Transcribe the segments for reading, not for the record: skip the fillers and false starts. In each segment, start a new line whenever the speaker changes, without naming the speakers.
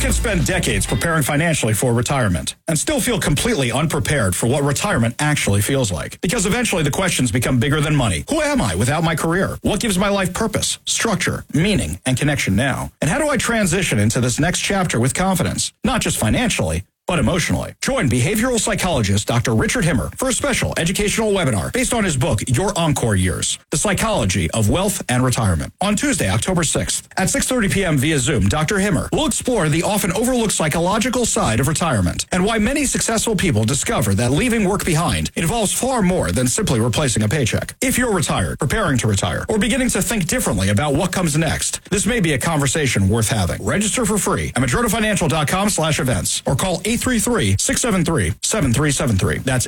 can spend decades preparing financially for retirement and still feel completely unprepared for what retirement actually feels like. Because eventually the questions become bigger than money. Who am I without my career? What gives my life purpose, structure, meaning, and connection now? And how do I transition into this next chapter with confidence? Not just financially, but emotionally. Join behavioral psychologist Dr. Richard Himmer for a special educational webinar based on his book, Your Encore Years, The Psychology of Wealth and Retirement. On Tuesday, October 6th at 6:30 p.m. via Zoom, Dr. Himmer will explore the often overlooked psychological side of retirement and why many successful people discover that leaving work behind involves far more than simply replacing a paycheck. If you're retired, preparing to retire, or beginning to think differently about what comes next, this may be a conversation worth having. Register for free at madronafinancial.com/events or call 833-673-7373. That's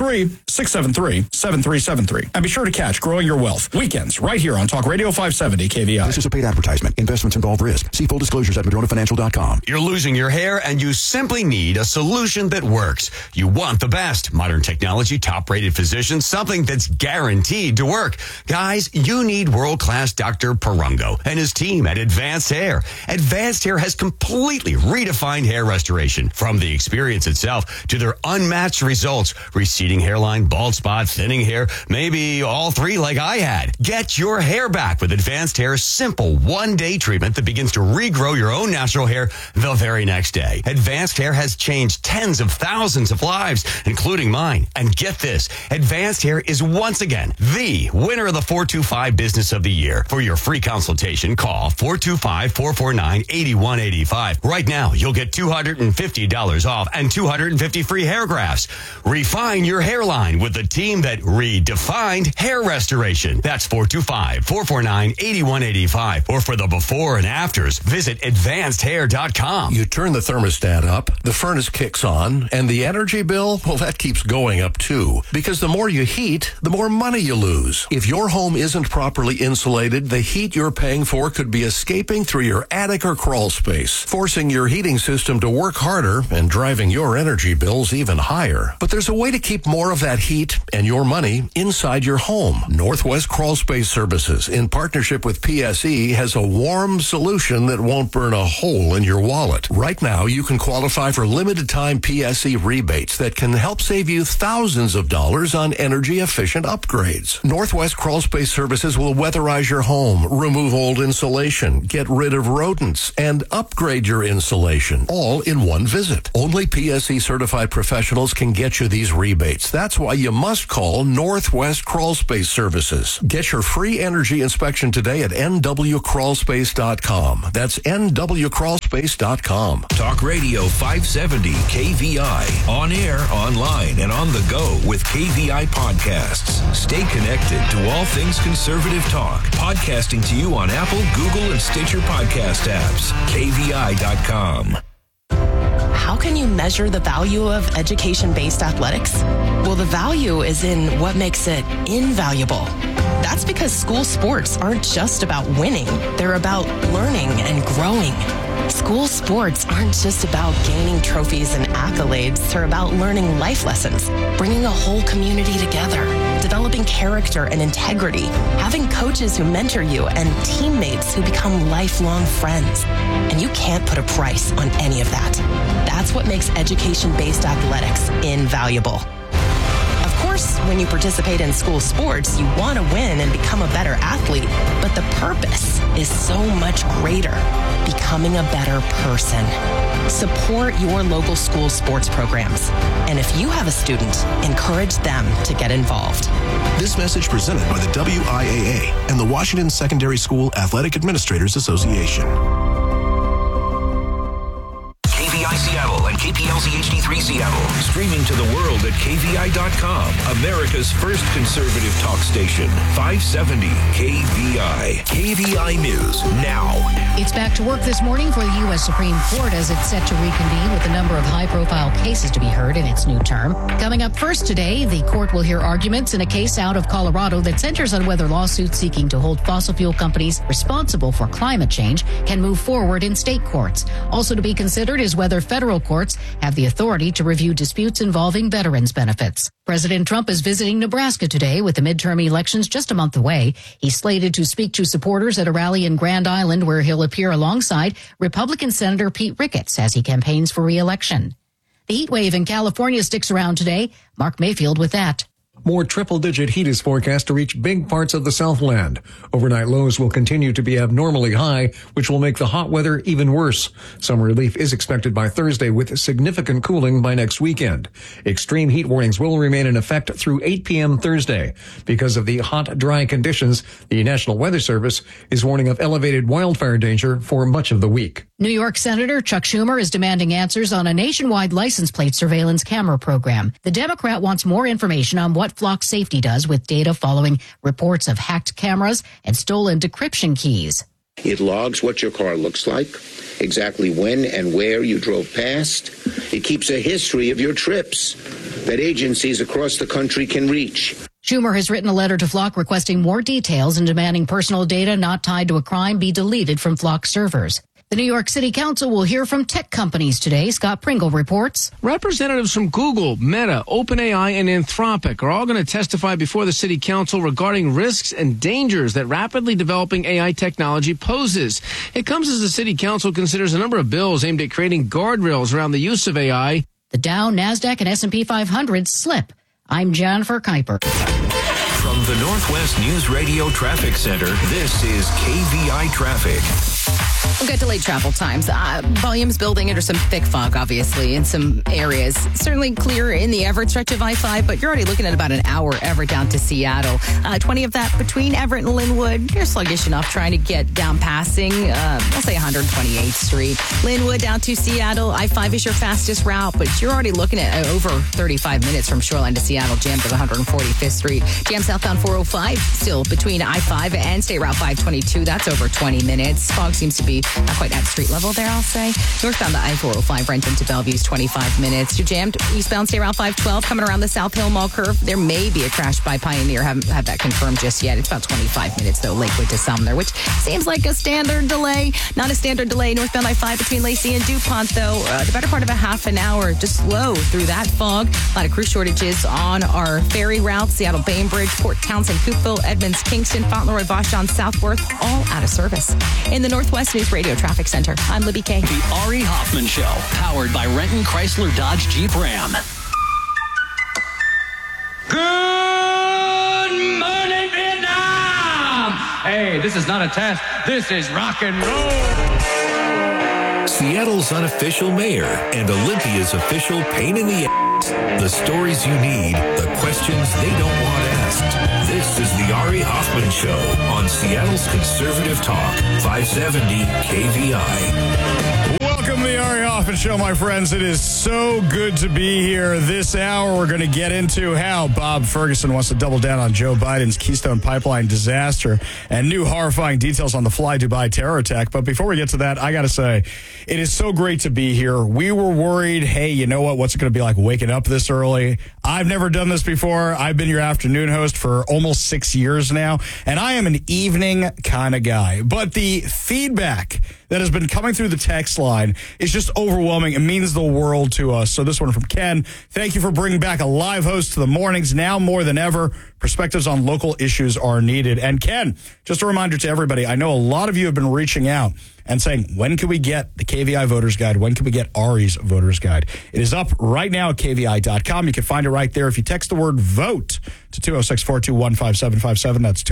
833-673-7373. And be sure to catch Growing Your Wealth weekends right here on Talk Radio 570 KVI.
This is a paid advertisement. Investments involve risk. See full disclosures at madronafinancial.com.
You're losing your hair and you simply need a solution that works. You want the best. Modern technology, top-rated physicians, something that's guaranteed to work. Guys, you need world-class Dr. Perungo and his team at Advanced Hair. Advanced Hair has completely redefined hair restoration. From the experience itself to their unmatched results. Receding hairline, bald spot, thinning hair, maybe all three like I had. Get your hair back with Advanced Hair's simple one-day treatment that begins to regrow your own natural hair the very next day. Advanced Hair has changed tens of thousands of lives, including mine. And get this, Advanced Hair is once again the winner of the 425 Business of the Year. For your free consultation, call 425-449-8185. Right now, you'll get $250 off and 250 free hair grafts. Refine your hairline with the team that redefined hair restoration. That's 425-449-8185. Or for the before and afters, visit advancedhair.com.
You turn the thermostat up, the furnace kicks on, and the energy bill, well, that keeps going up too. Because the more you heat, the more money you lose. If your home isn't properly insulated, the heat you're paying for could be escaping through your attic or crawl space, forcing your heating system to work harder and driving your energy bills even higher. But there's a way to keep more of that heat and your money inside your home. Northwest Crawl Space Services, in partnership with PSE, has a warm solution that won't burn a hole in your wallet. Right now, you can qualify for limited-time PSE rebates that can help save you thousands of dollars on energy-efficient upgrades. Northwest Crawl Space Services will weatherize your home, remove old insulation, get rid of rodents, and upgrade your insulation, all in one visit. Only PSE certified professionals can get you these rebates. That's why you must call Northwest Crawl Space Services. Get your free energy inspection today at nwcrawlspace.com. That's nwcrawlspace.com.
Talk Radio 570 KVI. On air, online, and on the go with KVI podcasts. Stay connected to all things conservative talk. Podcasting to you on Apple, Google, and Stitcher podcast apps. KVI.com.
How can you measure the value of education-based athletics? Well, the value is in what makes it invaluable. That's because school sports aren't just about winning. They're about learning and growing. School sports aren't just about gaining trophies and accolades. They're about learning life lessons, bringing a whole community together, developing character and integrity, having coaches who mentor you, and teammates who become lifelong friends. And you can't put a price on any of that. That's what makes education-based athletics invaluable. Of course, when you participate in school sports, you want to win and become a better athlete, but the purpose is so much greater, becoming a better person. Support your local school sports programs. And if you have a student, encourage them to get involved.
This message presented by the WIAA and the Washington Secondary School Athletic Administrators Association.
KVI Seattle and KPLZ HD3 Seattle. Streaming to the world at KVI.com. America's first conservative talk station. 570 KVI. KVI News now.
It's back to work this morning for the U.S. Supreme Court as it's set to reconvene with a number of high-profile cases to be heard in its new term. Coming up first today, the court will hear arguments in a case out of Colorado that centers on whether lawsuits seeking to hold fossil fuel companies responsible for climate change can move forward in state courts. Also to be considered is whether federal courts have the authority to review disputes involving veterans' benefits. President Trump is visiting Nebraska today with the midterm elections just a month away. He's slated to speak to supporters at a rally in Grand Island where he'll appear alongside Republican Senator Pete Ricketts as he campaigns for re-election. The heat wave in California sticks around today. Mark Mayfield with that.
More triple-digit heat is forecast to reach big parts of the Southland. Overnight lows will continue to be abnormally high, which will make the hot weather even worse. Some relief is expected by Thursday with significant cooling by next weekend. Extreme heat warnings will remain in effect through 8 p.m. Thursday. Because of the hot, dry conditions, the National Weather Service is warning of elevated wildfire danger for much of the week.
New York Senator Chuck Schumer is demanding answers on a nationwide license plate surveillance camera program. The Democrat wants more information on what Flock Safety does with data following reports of hacked cameras and stolen decryption keys.
It logs what your car looks like, exactly when and where you drove past. It keeps a history of your trips that agencies across the country can reach.
Schumer has written a letter to Flock requesting more details and demanding personal data not tied to a crime be deleted from Flock servers. The New York City Council will hear from tech companies today. Scott Pringle reports.
Representatives from Google, Meta, OpenAI, and Anthropic are all going to testify before the City Council regarding risks and dangers that rapidly developing AI technology poses. It comes as the City Council considers a number of bills aimed at creating guardrails around the use of AI.
The Dow, NASDAQ, and S&P 500 slip. I'm Jennifer Kuiper.
From the Northwest News Radio Traffic Center, this is KVI Traffic.
We'll get delayed travel times. Volumes building under some thick fog, obviously, in some areas. Certainly clear in the Everett stretch of I-5, but you're already looking at about an hour Everett down to Seattle. 20 of that between Everett and Linwood. You're sluggish enough trying to get down passing, I'll say 128th Street. Linwood down to Seattle. I-5 is your fastest route, but you're already looking at over 35 minutes from Shoreline to Seattle, jammed at 145th Street. Jam southbound 405, still between I-5 and State Route 522. That's over 20 minutes. Fog seems to be not quite at street level there, I'll say. Northbound the I-405, Renton to Bellevue's 25 minutes. You're jammed eastbound State Route 512 coming around the South Hill Mall curve. There may be a crash by Pioneer. Haven't had that confirmed just yet. It's about 25 minutes, though, Lakewood to Sumner, which seems like a standard delay. Not a standard delay. Northbound I-5 between Lacey and DuPont, though. The better part of a half an hour. Just slow through that fog. A lot of crew shortages on our ferry routes. Seattle Bainbridge, Port Townsend, Coopville, Edmonds, Kingston, Fauntleroy, Vashon, Southworth, all out of service. In the Northwest News Radio Traffic Center, I'm Libby Kay.
The Ari Hoffman Show, powered by Renton Chrysler Dodge Jeep Ram.
Good morning, Vietnam! Hey, this is not a test. This is rock and roll.
Seattle's unofficial mayor and Olympia's official pain in the ass. The stories you need, the questions they don't want asked. This is the Ari Hoffman Show on Seattle's Conservative Talk, 570 KVI.
Welcome to the Ari Hoffman Show, my friends. It is so good to be here. This hour, we're going to get into how Bob Ferguson wants to double down on Joe Biden's Keystone Pipeline disaster and new horrifying details on the Fly Dubai terror attack. But before we get to that, I got to say, it is so great to be here. We were worried, hey, you know what? What's it going to be like waking up this early? I've never done this before. I've been your afternoon host for almost 6 years now, and I am an evening kind of guy. But the feedback that has been coming through the text line is just overwhelming. It means the world to us. So this one from Ken. Thank you for bringing back a live host to the mornings. Now more than ever, perspectives on local issues are needed. And Ken, just a reminder to everybody, I know a lot of you have been reaching out and saying, when can we get the KVI Voters Guide? When can we get Ari's Voters Guide? It is up right now at KVI.com. You can find it right there. If you text the word VOTE to 206-421-5757, that's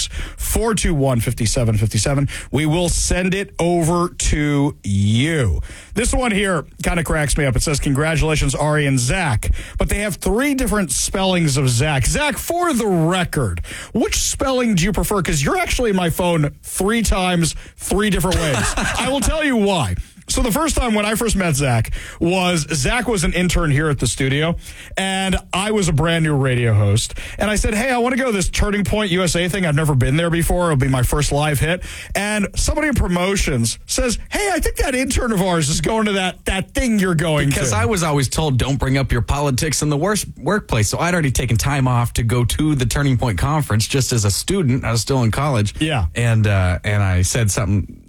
206-421-5757, we will send it over to you. This one here kind of cracks me up. It says, congratulations, Ari and Zach. But they have 3 different spellings of Zach. Zach, for the record, which spelling do you prefer? Because you're actually in my phone 3 times, 3 different ways. I will tell you why. So the first time when I first met Zach was an intern here at the studio, and I was a brand new radio host. And I said, hey, I want to go to this Turning Point USA thing. I've never been there before. It'll be my first live hit. And somebody in promotions says, hey, I think that intern of ours is going to that thing you're going to.
Because I was always told, don't bring up your politics in the workplace. So I'd already taken time off to go to the Turning Point conference just as a student. I was still in college.
Yeah.
And I said something.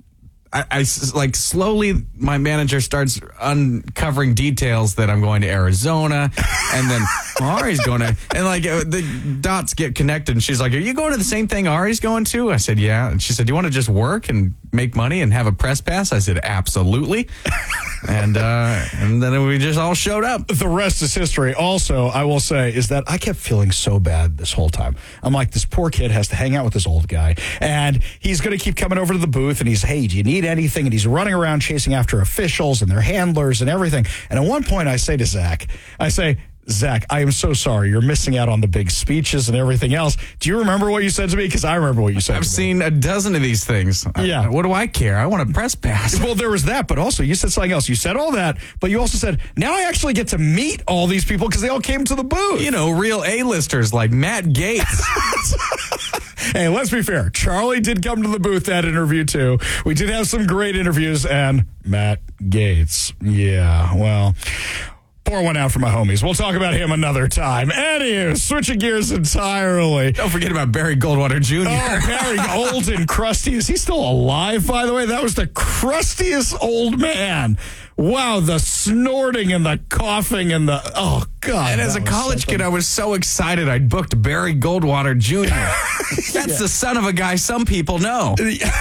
I like slowly my manager starts uncovering details that I'm going to Arizona, and then Ari's going to, and like the dots get connected, and she's like, "Are you going to the same thing Ari's going to?" I said, "Yeah." And she said, "Do you want to just work and make money and have a press pass?" I said, "Absolutely." And then we just all showed up.
The rest is history. Also, I will say is that I kept feeling so bad this whole time. I'm like, this poor kid has to hang out with this old guy, and he's going to keep coming over to the booth, and he's, "Hey, do you need anything?" And he's running around chasing after officials and their handlers and everything. And at one point, I say to Zach, "Zach, I am so sorry. You're missing out on the big speeches and everything else." Do you remember what you said to me? Because I remember what you said to me.
I've seen a dozen of these things.
Yeah.
What do I care? I want a press pass.
Well, there was that, but also you said something else. You said all that, but you also said, now I actually get to meet all these people because they all came to the booth.
You know, real A-listers like Matt Gaetz.
Hey, let's be fair. Charlie did come to the booth that interview, too. We did have some great interviews, and Matt Gaetz. Yeah, well, pour one out for my homies. We'll talk about him another time. Anywho, switching gears entirely.
Don't forget about Barry Goldwater Jr.
Oh, Barry, old and crusty. Is he still alive, by the way? That was the crustiest old man. Wow, the snorting and the coughing and the, oh, God.
And as a college kid, I was so excited I'd booked Barry Goldwater Jr. That's the son of a guy some people know.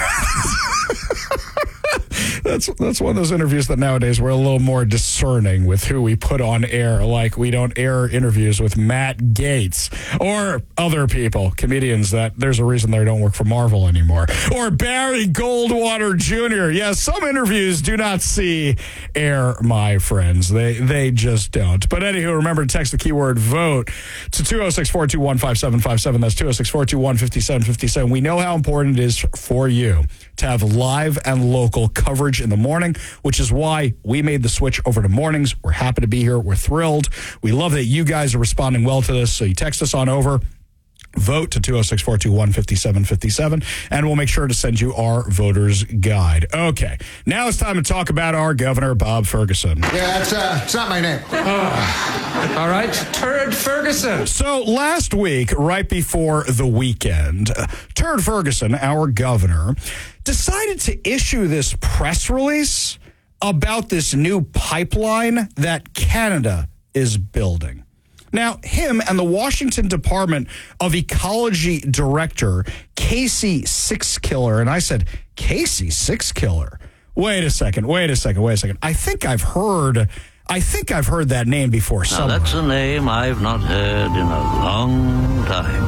That's one of those interviews that nowadays we're a little more discerning with who we put on air. Like we don't air interviews with Matt Gaetz or other people, comedians that there's a reason they don't work for Marvel anymore. Or Barry Goldwater Jr. Yes, some interviews do not see air, my friends. They just don't. But anywho, remember to text the keyword VOTE to 206-421-5757. That's 206-421-5757. We know how important it is for you to have live and local coverage in the morning, which is why we made the switch over to mornings. We're happy to be here. We're thrilled. We love that you guys are responding well to this. So you text us on over. Vote to 206-421-5757, and we'll make sure to send you our voter's guide. Okay, now it's time to talk about our governor, Bob Ferguson.
Yeah, it's not my name.
All right, Turd Ferguson. So last week, right before the weekend, Turd Ferguson, our governor, decided to issue this press release about this new pipeline that Canada is building. Now, him and the Washington Department of Ecology Director, Casey Sixkiller, and I said, Casey Sixkiller? Wait a second. I think I've heard that name before somewhere.
Now, that's a name I've not heard in a long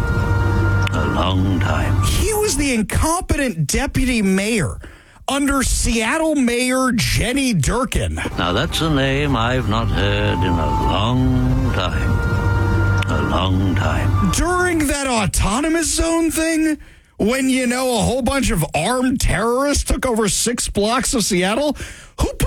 time.
He was the incompetent deputy mayor under Seattle Mayor Jenny Durkin.
Now, that's a name I've not heard in a long time.
During that autonomous zone thing, when, a whole bunch of armed terrorists took over 6 blocks of Seattle, who